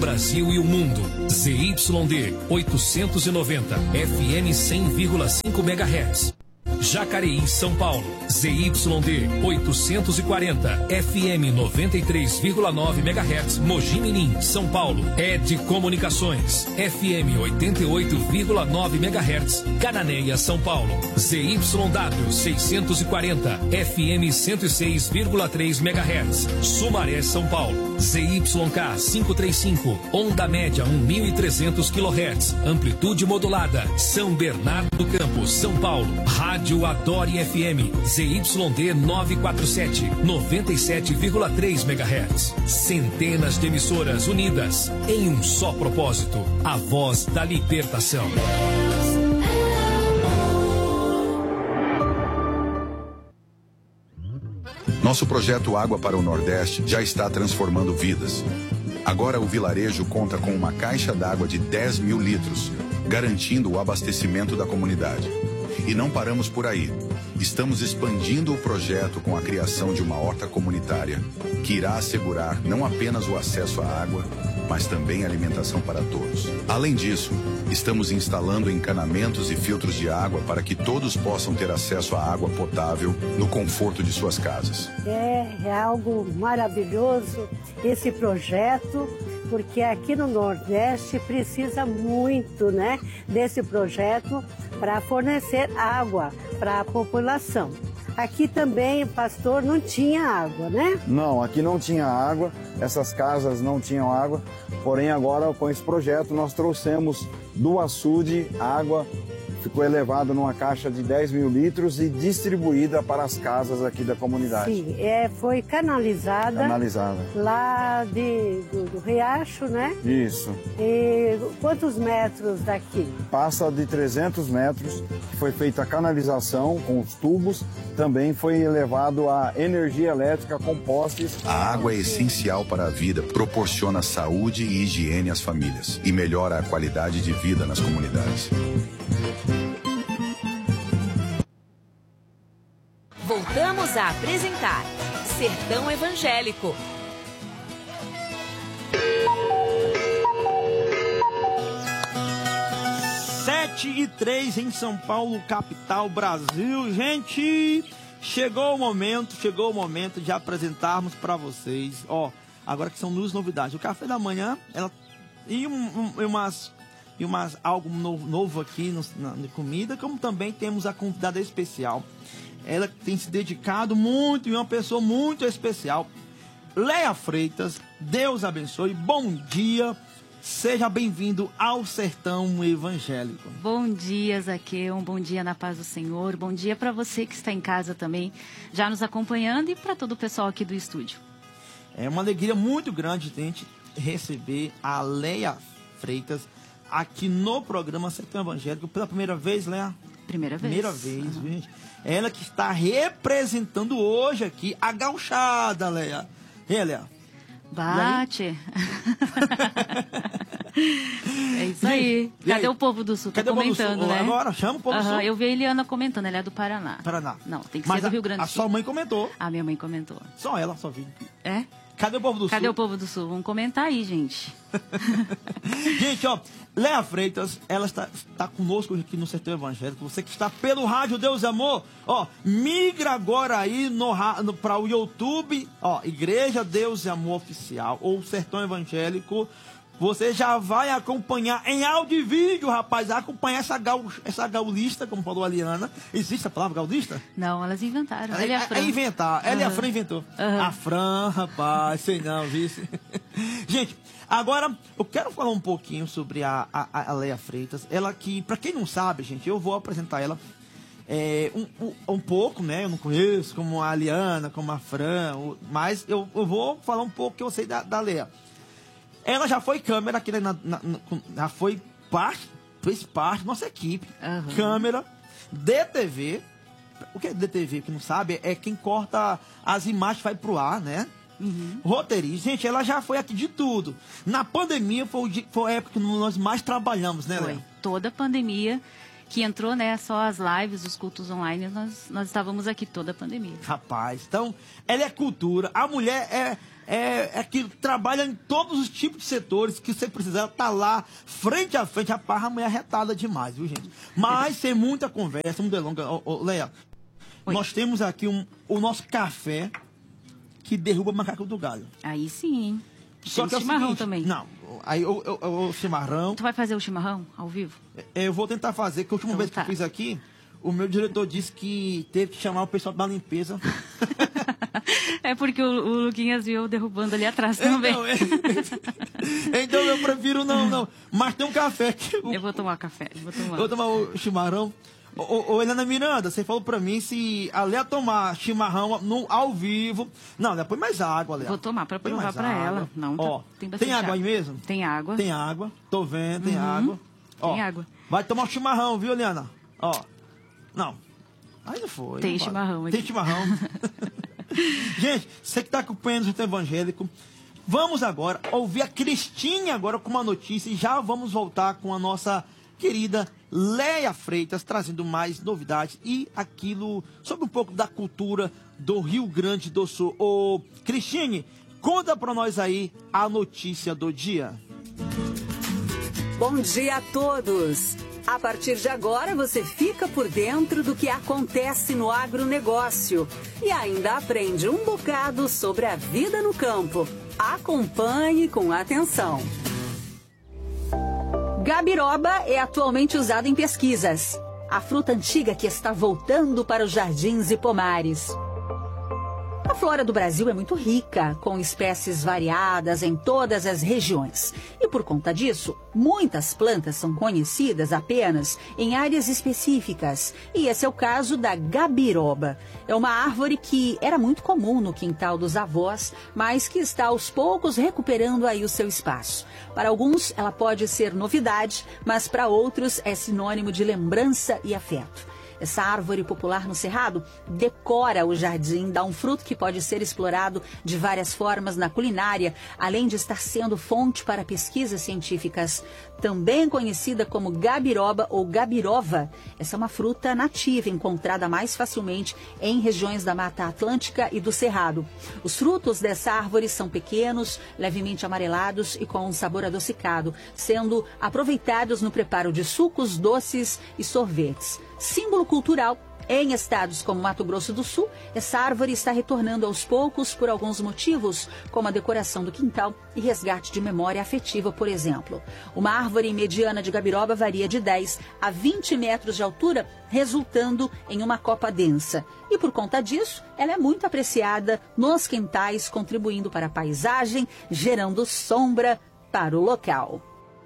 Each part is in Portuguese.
Brasil e o mundo. ZYD 890, FM 100,5 MHz. Jacareí, São Paulo, ZYD 840, FM 93,9 MHz, Mogi Mirim, São Paulo, ED Comunicações, FM 88,9 MHz, Cananéia, São Paulo, ZYW 640, FM 106,3 MHz, Sumaré, São Paulo, ZYK 535, onda média 1.300 kHz, amplitude modulada, São Bernardo do Campo, São Paulo, Rádio Adore FM, ZYD 947, 97,3 MHz. Centenas de emissoras unidas em um só propósito, a voz da libertação. Nosso projeto Água para o Nordeste já está transformando vidas. Agora o vilarejo conta com uma caixa d'água de 10 mil litros, garantindo o abastecimento da comunidade. E não paramos por aí. Estamos expandindo o projeto com a criação de uma horta comunitária, que irá assegurar não apenas o acesso à água, mas também a alimentação para todos. Além disso, estamos instalando encanamentos e filtros de água para que todos possam ter acesso à água potável no conforto de suas casas. É algo maravilhoso esse projeto, porque aqui no Nordeste precisa muito, né, desse projeto para fornecer água para a população. Aqui também, pastor, não tinha água, né? Não, aqui não tinha água, essas casas não tinham água, porém agora com esse projeto nós trouxemos do açude água, ficou elevada numa caixa de 10 mil litros e distribuída para as casas aqui da comunidade. Sim, foi canalizada lá do riacho, né? Isso. E quantos metros daqui? Passa de 300 metros, foi feita a canalização com os tubos, também foi elevado a energia elétrica com postes. A água é essencial para a vida, proporciona saúde e higiene às famílias e melhora a qualidade de vida nas comunidades. Voltamos a apresentar Sertão Evangélico. Sete e 3 em São Paulo, capital, Brasil. Gente, chegou o momento de apresentarmos para vocês. Agora que são duas novidades. O café da manhã e algo novo aqui na comida, como também temos a convidada especial. Ela tem se dedicado muito e uma pessoa muito especial. Leia Freitas, Deus abençoe, bom dia, seja bem-vindo ao Sertão Evangélico. Bom dia, Zaqueu, bom dia na paz do Senhor, bom dia para você que está em casa também, já nos acompanhando e para todo o pessoal aqui do estúdio. É uma alegria muito grande a gente receber a Leia Freitas aqui no programa Sertão Evangélico pela primeira vez, Leia? Primeira vez, gente. Ela que está representando hoje aqui a gauchada, Leia. E Leia? Bate. É isso aí. Cadê o povo do Sul? Tá comentando, né? Agora, chama o povo do Sul. Eu vi a Eliana comentando, ela é do Paraná. Não, tem que ser do Rio Grande do Sul. A sua mãe comentou. A minha mãe comentou. Só ela, só viu. É? Cadê o povo do Sul? Cadê o povo do Sul? Vamos comentar aí, gente. Gente, Leia Freitas, ela está conosco aqui no Sertão Evangélico. Você que está pelo rádio Deus e Amor, migra agora aí para o YouTube, Igreja Deus e Amor Oficial, ou Sertão Evangélico. Você já vai acompanhar em áudio e vídeo, rapaz, acompanhar essa gaulista, como falou a Liana. Existe a palavra gaulista? Não, elas inventaram. Ela e a Fran inventou. A Fran, rapaz, sei não, vice. Gente, agora eu quero falar um pouquinho sobre a Leia Freitas. Ela que, pra quem não sabe, gente, eu vou apresentar ela um pouco, né? Eu não conheço como a Liana, como a Fran, mas eu vou falar um pouco que eu sei da Leia. Ela já foi câmera aqui, já fez parte da nossa equipe. Câmera, DTV. O que é DTV, que não sabe, é quem corta as imagens que vai pro ar, né? Roteirista. Gente, ela já foi aqui de tudo. Na pandemia foi a época que nós mais trabalhamos, né, Léa? Foi. Toda a pandemia que entrou, né, só as lives, os cultos online, nós estávamos aqui toda a pandemia. Rapaz, então, ela é cultura. A mulher é que trabalha em todos os tipos de setores que você precisar. Ela tá lá, frente a frente. A mulher é retada demais, viu, gente? Mas, sem muita conversa, muita delonga. Leia, nós temos aqui o nosso café que derruba o macaco do galho. Aí sim, hein? Só que é o chimarrão seguinte, também. Não, aí o chimarrão... Tu vai fazer o chimarrão ao vivo? Eu vou tentar fazer, que a última vez que eu fiz aqui, o meu diretor disse que teve que chamar o pessoal da limpeza. É porque o Luquinhas viu derrubando ali atrás também. Então eu prefiro não. Mas tem um café aqui. Eu vou tomar café. Vou tomar o chimarrão. Ô, Helena Miranda, você falou pra mim se a Léa tomar chimarrão ao vivo... Não, depois mais água, Léa. Vou tomar pra provar pra ela. Não, tá, tem água aí mesmo? Tem água. Tem água. Tô vendo, tem água. Tem água. Vai tomar o chimarrão, viu, Helena? Ó. Não. Aí não foi. Tem chimarrão aqui. Tem chimarrão. Gente, você que tá acompanhando o Sertão Evangélico, vamos agora ouvir a Cristinha agora com uma notícia e já vamos voltar com a nossa querida Léa Freitas, trazendo mais novidades e aquilo sobre um pouco da cultura do Rio Grande do Sul. Ô, Cristine, conta pra nós aí a notícia do dia. Bom dia a todos! A partir de agora você fica por dentro do que acontece no agronegócio e ainda aprende um bocado sobre a vida no campo. Acompanhe com atenção. Gabiroba é atualmente usado em pesquisas. A fruta antiga que está voltando para os jardins e pomares. A flora do Brasil é muito rica, com espécies variadas em todas as regiões. E por conta disso, muitas plantas são conhecidas apenas em áreas específicas. E esse é o caso da gabiroba. É uma árvore que era muito comum no quintal dos avós, mas que está aos poucos recuperando aí o seu espaço. Para alguns, ela pode ser novidade, mas para outros é sinônimo de lembrança e afeto. Essa árvore popular no Cerrado decora o jardim, dá um fruto que pode ser explorado de várias formas na culinária, além de estar sendo fonte para pesquisas científicas. Também conhecida como gabiroba ou gabirova, essa é uma fruta nativa encontrada mais facilmente em regiões da Mata Atlântica e do Cerrado. Os frutos dessa árvore são pequenos, levemente amarelados e com um sabor adocicado, sendo aproveitados no preparo de sucos, doces e sorvetes. Símbolo cultural, em estados como Mato Grosso do Sul, essa árvore está retornando aos poucos por alguns motivos, como a decoração do quintal e resgate de memória afetiva, por exemplo. Uma árvore mediana de gabiroba varia de 10 a 20 metros de altura, resultando em uma copa densa. E por conta disso, ela é muito apreciada nos quintais, contribuindo para a paisagem, gerando sombra para o local.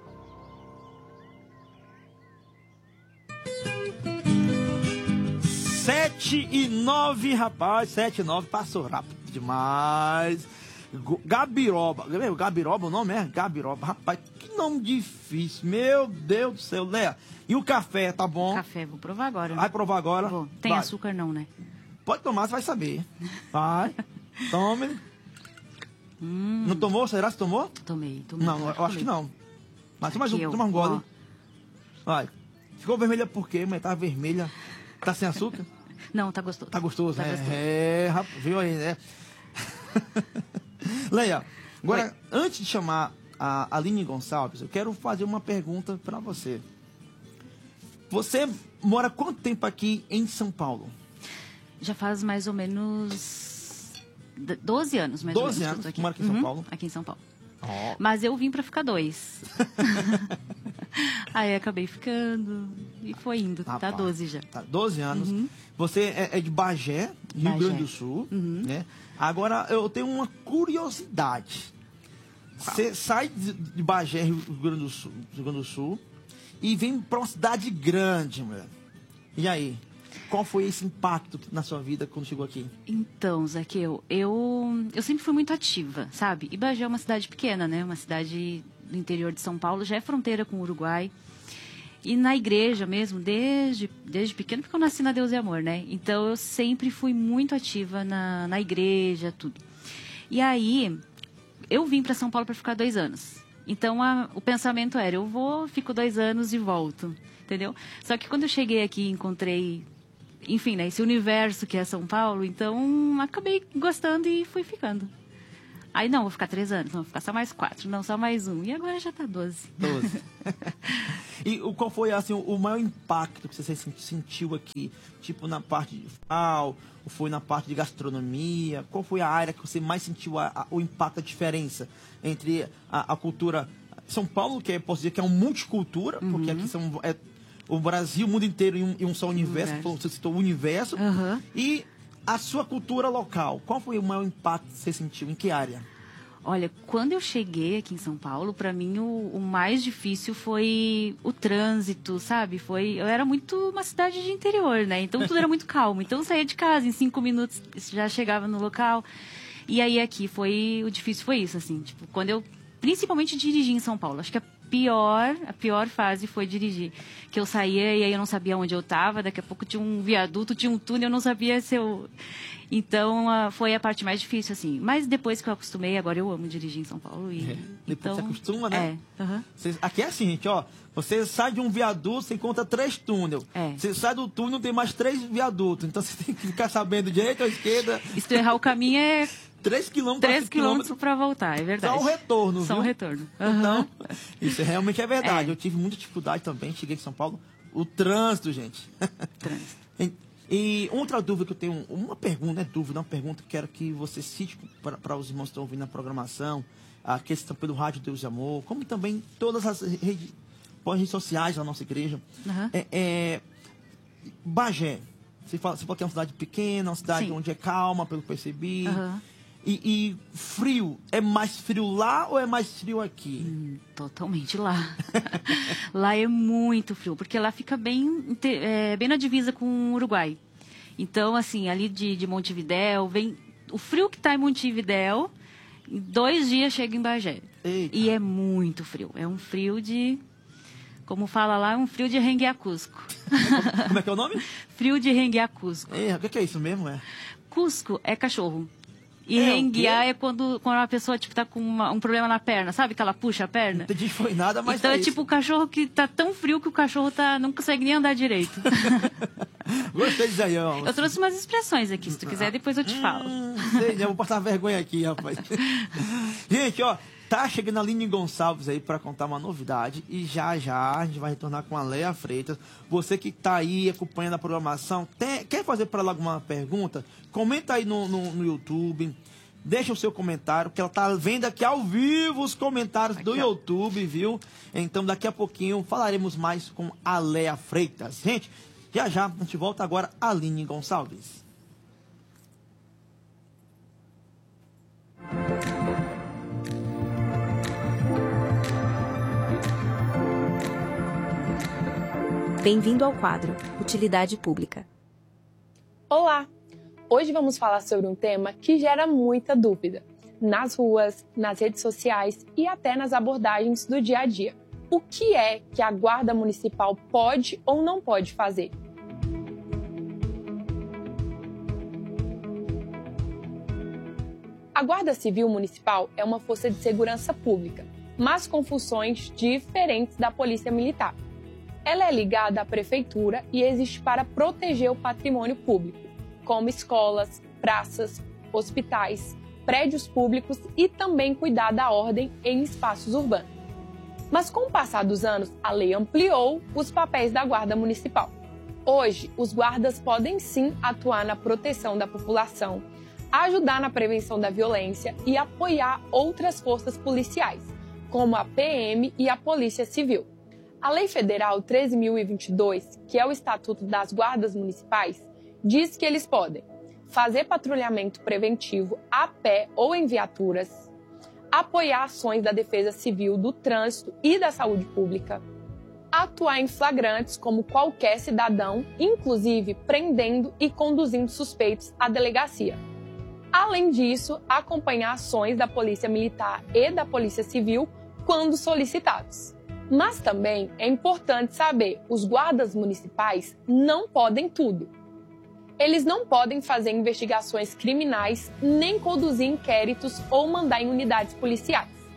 7:09, rapaz. 7:09, passou rápido demais. Gabiroba. Gabiroba, o nome é? Gabiroba. Rapaz, que nome difícil. Meu Deus do céu, Léa. E o café, tá bom? Café, vou provar agora. Vai provar agora? Vou. Tem vai. Açúcar não, né? Pode tomar, você vai saber. Vai. Tome. Não tomou? Será que tomou? Tomei. Não, eu acho que não. Mas toma um gole. Vai. Ficou vermelha por quê? Mas tá vermelha. Tá sem açúcar? Não, tá gostoso. Tá gostoso, tá né? gostoso. Rapaz, viu aí, né? Léa, agora, oi, antes de chamar a Aline Gonçalves, eu quero fazer uma pergunta para você. Você mora quanto tempo aqui em São Paulo? Já faz mais ou menos 12 anos, mais 12 ou menos. anos, mora aqui em São Paulo? Aqui em São Paulo. Oh. Mas eu vim para ficar 2. Aí acabei ficando e foi indo. Tá 12 já. Tá 12 anos. Você é de Bagé, Rio Grande do Sul, né? Agora, eu tenho uma curiosidade. Você sai de Bagé, Rio Grande do Sul, e vem para uma cidade grande, mulher. E aí? Qual foi esse impacto na sua vida quando chegou aqui? Então, Zaqueu, eu sempre fui muito ativa, sabe? E Bagé é uma cidade pequena, né? Uma cidade do interior de São Paulo, já é fronteira com o Uruguai. E na igreja mesmo, desde pequeno, porque eu nasci na Deus e Amor, né? Então, eu sempre fui muito ativa na igreja, tudo. E aí, eu vim para São Paulo para ficar 2 anos. Então, o pensamento era, fico 2 anos e volto, entendeu? Só que quando eu cheguei aqui, encontrei, enfim, né, esse universo que é São Paulo, então acabei gostando e fui ficando. Aí, não, vou ficar 3 anos, não, vou ficar só mais 4, não, só mais 1. E agora já tá 12. 12. E qual foi, assim, o maior impacto que você sentiu aqui? Tipo, na parte de ou foi na parte de gastronomia? Qual foi a área que você mais sentiu o impacto, a diferença entre a cultura... São Paulo, que posso dizer que é uma multicultura, porque aqui o Brasil, o mundo inteiro em um só universo. Você citou o universo. E a sua cultura local, qual foi o maior impacto que você sentiu? Em que área? Olha, quando eu cheguei aqui em São Paulo, para mim o mais difícil foi o trânsito, sabe? Eu era muito uma cidade de interior, né? Então tudo era muito calmo. Então eu saía de casa, em 5 minutos já chegava no local. E aí aqui o difícil foi isso, assim, tipo, quando eu principalmente dirigi em São Paulo. Acho que a pior fase foi dirigir. Que eu saía e aí eu não sabia onde eu estava, daqui a pouco tinha um viaduto, tinha um túnel, eu não sabia se eu... Então, foi a parte mais difícil, assim. Mas depois que eu acostumei, agora eu amo dirigir em São Paulo. Depois você acostuma, né? Uhum. Aqui é assim, gente, ó. Você sai de um viaduto, você encontra 3 túneis. Você sai do túnel, tem mais 3 viadutos. Então, você tem que ficar sabendo direita ou esquerda. E se tu errar o caminho, é... 3 quilômetros para voltar, é verdade. Só o retorno, viu? Só o retorno. Então, isso realmente é verdade. Eu tive muita dificuldade também, cheguei em São Paulo. O trânsito, gente. Trânsito. E outra dúvida que eu tenho, uma pergunta que quero que você cite para os irmãos que estão ouvindo na programação, a questão pelo Rádio Deus e Amor, como também todas as redes sociais da nossa igreja. Bagé, você fala que é uma cidade pequena, uma cidade onde é calma, pelo que percebi. E frio, é mais frio lá ou é mais frio aqui? Totalmente lá. Lá é muito frio, porque lá fica bem na divisa com o Uruguai. Então, assim, ali de Montevidéu, vem o frio que está em Montevidéu, em 2 dias chega em Bagé. Eita. E é muito frio. É um frio de... Como fala lá, um frio de Renguiá-Cusco. Como é que é o nome? Frio de Renguiá-Cusco. O que é isso mesmo? Cusco é cachorro. E renguear é quando a pessoa tipo, tá com um problema na perna, sabe? Que ela puxa a perna. Não entendi, foi nada, mas então é tipo o cachorro que tá tão frio que o cachorro não consegue nem andar direito. Gostei disso aí, ó. Eu trouxe umas expressões aqui, se tu quiser, depois eu te falo. Já vou passar vergonha aqui, rapaz. Gente, ó, tá chegando a Aline Gonçalves aí para contar uma novidade. E já a gente vai retornar com a Leia Freitas. Você que tá aí acompanhando a programação, quer fazer para ela alguma pergunta? Comenta aí no YouTube. Deixa o seu comentário, que ela tá vendo aqui ao vivo os comentários do YouTube, viu? Então daqui a pouquinho falaremos mais com a Leia Freitas. Gente, já a gente volta agora a Aline Gonçalves. Bem-vindo ao quadro Utilidade Pública. Olá! Hoje vamos falar sobre um tema que gera muita dúvida nas ruas, nas redes sociais e até nas abordagens do dia a dia. O que é que a Guarda Municipal pode ou não pode fazer? A Guarda Civil Municipal é uma força de segurança pública, mas com funções diferentes da Polícia Militar. Ela é ligada à Prefeitura e existe para proteger o patrimônio público, como escolas, praças, hospitais, prédios públicos e também cuidar da ordem em espaços urbanos. Mas com o passar dos anos, a lei ampliou os papéis da Guarda Municipal. Hoje, os guardas podem sim atuar na proteção da população, ajudar na prevenção da violência e apoiar outras forças policiais, como a PM e a Polícia Civil. A Lei Federal 13.022, que é o Estatuto das Guardas Municipais, diz que eles podem fazer patrulhamento preventivo a pé ou em viaturas, apoiar ações da Defesa Civil, do Trânsito e da Saúde Pública, atuar em flagrantes como qualquer cidadão, inclusive prendendo e conduzindo suspeitos à delegacia. Além disso, acompanhar ações da Polícia Militar e da Polícia Civil quando solicitados. Mas também é importante saber, os guardas municipais não podem tudo. Eles não podem fazer investigações criminais, nem conduzir inquéritos ou mandar em unidades policiais.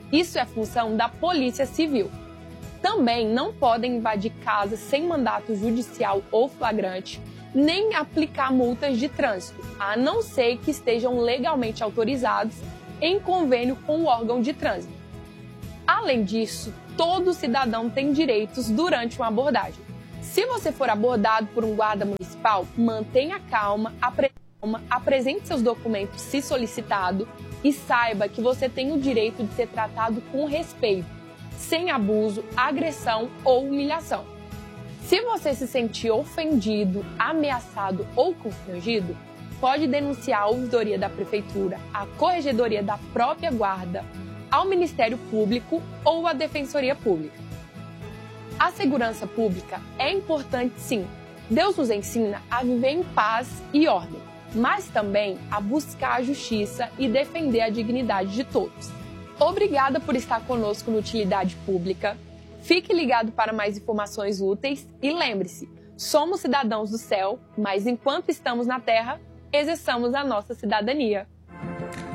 Isso é função da Polícia Civil. Também não podem invadir casas sem mandato judicial ou flagrante, nem aplicar multas de trânsito, a não ser que estejam legalmente autorizados em convênio com o órgão de trânsito. Além disso, todo cidadão tem direitos durante uma abordagem. Se você for abordado por um guarda municipal, mantenha calma, apresente seus documentos se solicitado e saiba que você tem o direito de ser tratado com respeito, sem abuso, agressão ou humilhação. Se você se sentir ofendido, ameaçado ou constrangido, pode denunciar a ouvidoria da Prefeitura, a Corregedoria da própria Guarda, ao Ministério Público ou à Defensoria Pública. A segurança pública é importante, sim. Deus nos ensina a viver em paz e ordem, mas também a buscar a justiça e defender a dignidade de todos. Obrigada por estar conosco no Utilidade Pública. Fique ligado para mais informações úteis e lembre-se, somos cidadãos do céu, mas enquanto estamos na terra, exerçamos a nossa cidadania.